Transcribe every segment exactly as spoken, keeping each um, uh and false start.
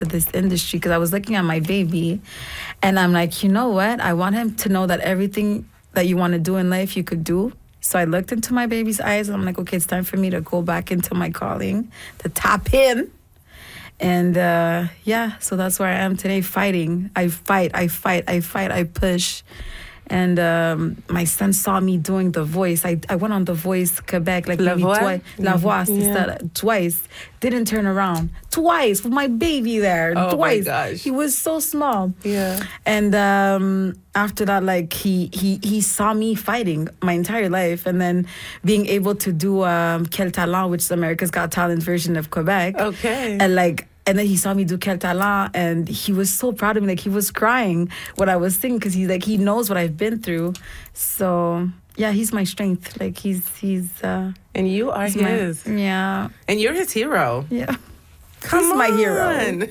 this industry because I was looking at my baby and I'm like, you know what? I want him to know that everything that you want to do in life, you could do. So I looked into my baby's eyes and I'm like, okay, it's time for me to go back into my calling, to tap in. And uh, yeah, so that's where I am today, fighting. I fight, I fight, I fight, I push. And um, my son saw me doing The Voice. I, I went on The Voice Quebec like La maybe Voix? twice. La Voix, Yeah. sister, twice. Didn't turn around. Twice with my baby there. Oh, my twice. gosh. He was so small. Yeah. And um, after that, like he he he saw me fighting my entire life, and then being able to do um, Quel Talent, which is America's Got Talent version of Quebec. Okay. And like. And then he saw me do Quel Talent, and he was so proud of me. Like, he was crying when I was singing because he's like, he knows what I've been through. So, yeah, he's my strength. Like, he's, he's, uh, And you are he's his. My, yeah. And you're his hero. Yeah. Come he's on. my hero.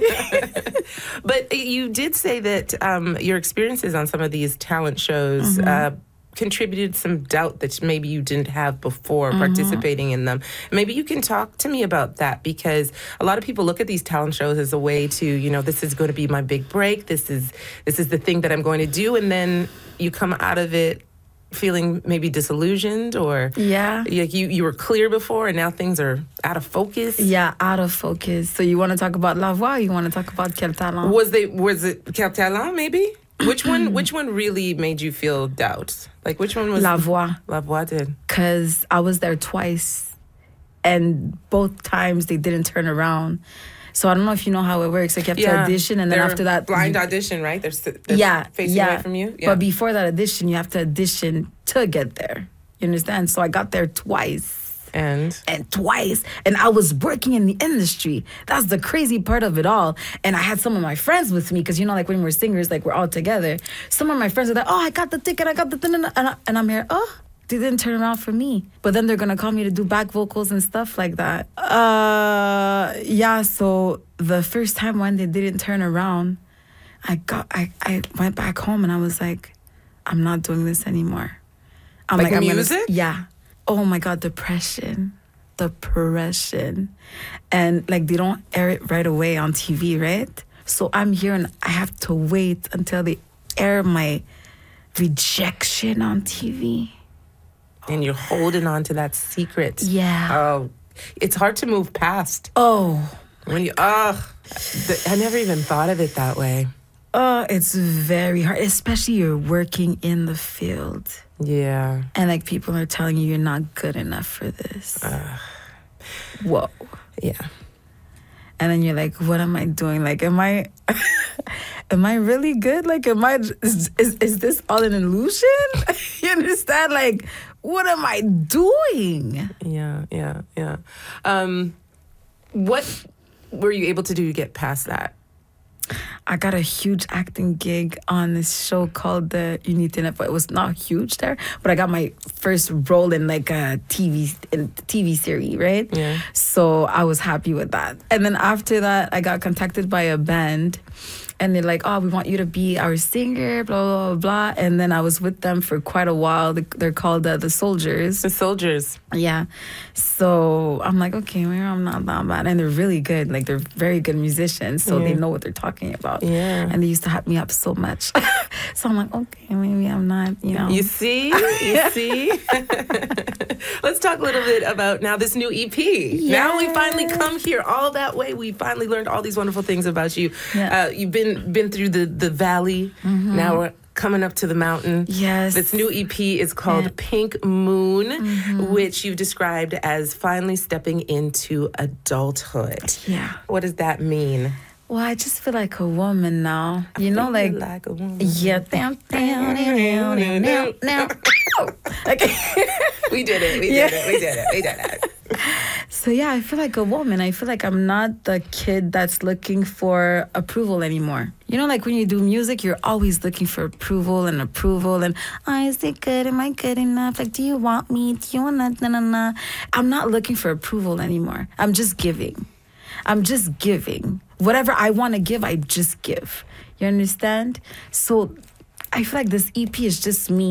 But you did say that um, your experiences on some of these talent shows Mm-hmm. uh, contributed some doubt that maybe you didn't have before Mm-hmm. participating in them. Maybe you can talk to me about that, because a lot of people look at these talent shows as a way to, you know, this is going to be my big break. This is this is the thing that I'm going to do, and then you come out of it feeling maybe disillusioned, or Yeah. you you, you were clear before and now things are out of focus. Yeah, out of focus. So you want to talk about La Voix, or you want to talk about Quel Talent? Was they was it Quel Talent maybe? Which one which one really made you feel doubt? Like, which one was La Voix. La Voix did. Because I was there twice, and both times they didn't turn around. So I don't know if you know how it works. Like, you have to audition, and then They're after that, blind you- audition, right? They're, s- they're yeah, facing yeah. away from you. Yeah. But before that audition, you have to audition to get there. You understand? So I got there twice. and And twice. And I was working in the industry. That's the crazy part of it all. And I had some of my friends with me, because, you know, like when we're singers, like we're all together. Some of my friends are like, oh, I got the ticket, I got the thing. And, I, and I'm here, oh, they didn't turn around for me. But then they're going to call me to do back vocals and stuff like that. Uh, yeah, so the first time when they didn't turn around, I got, I, I went back home and I was like, I'm not doing this anymore. I'm Like I'm music? Gonna, yeah. Oh my God, depression. Depression. And like, they don't air it right away on T V, right? So I'm here and I have to wait until they air my rejection on T V. and you're holding on to that secret. Yeah. Oh, it's hard to move past Oh, when you. Oh, I never even thought of it that way. oh, it's very hard, especially you're working in the field. Yeah. And like, people are telling you you're not good enough for this. Whoa. Yeah. And then you're like, what am I doing? Like, am I, am I really good? Like, am I, is, is, is this all an illusion? You understand? Like, what am I doing? Yeah. Yeah. Yeah. Um, what were you able to do to get past that? I got a huge acting gig on this show called the Unité Net, but it was not huge there. But I got my first role in like a T V in T V series, right? Yeah. So I was happy with that. And then after that, I got contacted by a band, and they're like, "Oh, we want you to be our singer," blah blah blah. blah. And then I was with them for quite a while. They're called uh, the Soldiers. The Soldiers. Yeah. So I'm like, okay, maybe I'm not that bad. And they're really good. Like, they're very good musicians. So Yeah. they know what they're talking about. Yeah. And they used to hype me up so much. So I'm like, okay, maybe I'm not, you know. You see? You see? Let's talk a little bit about now this new E P. Now we finally come here all that way. We finally learned all these wonderful things about you. Yeah. Uh, you've been been through the, the valley. Now we're coming up to the mountain. Yes. This new E P is called Yeah. Pink Moon, which you've described as finally stepping into adulthood. Yeah. What does that mean? Well, I just feel like a woman now. You know, Feel like, like a woman. yeah, down, down, down, down, down, down. Like, We did it. We did Yeah. it. We did it. We did it. so yeah, I feel like a woman. I feel like I'm not the kid that's looking for approval anymore. You know, like when you do music, you're always looking for approval and approval. And, oh, is it good? Am I good enough? Like, do you want me? Do you want to? Na, na, na. I'm not looking for approval anymore. I'm just giving. I'm just giving. Whatever I want to give, I just give. You understand? So I feel like this E P is just me.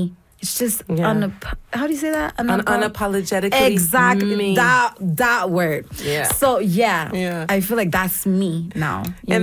It's just Yeah. unap- how do you say that? Un- Unapo- unapologetically exactly me. that that word. Yeah. So yeah, Yeah. I feel like that's me now. you And